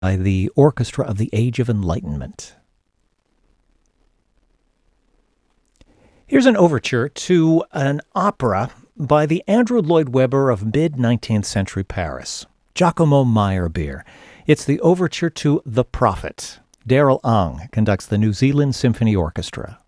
by the Orchestra of the Age of Enlightenment. Here's an overture to an opera by the Andrew Lloyd Webber of mid-19th century Paris, Giacomo Meyerbeer. It's the overture to The Prophet. Daryl Ong conducts the New Zealand Symphony Orchestra.